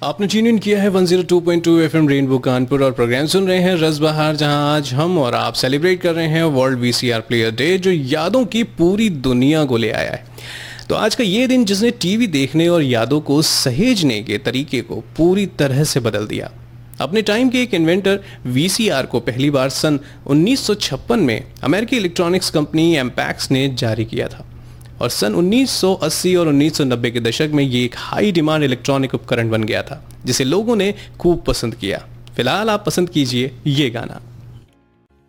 आपने tune in किया है 102.2 एफएम रेनबो कानपुर और प्रोग्राम सुन रहे हैं रस बहार, जहां आज हम और आप सेलिब्रेट कर रहे हैं वर्ल्ड वीसीआर प्लेयर डे, जो यादों की पूरी दुनिया को ले आया है। तो आज का ये दिन जिसने टीवी देखने और यादों को सहेजने के तरीके को पूरी तरह से बदल दिया। अपने टाइम के एक इन्वेंटर वीसीआर को पहली बार सन 1956 में अमेरिकी इलेक्ट्रॉनिक्स कंपनी एम्पैक्स ने जारी किया था और सन 1980 और 1990 के दशक में ये एक हाई डिमांड इलेक्ट्रॉनिक उपकरण बन गया था जिसे लोगों ने खूब पसंद किया। फिलहाल आप पसंद कीजिए ये गाना।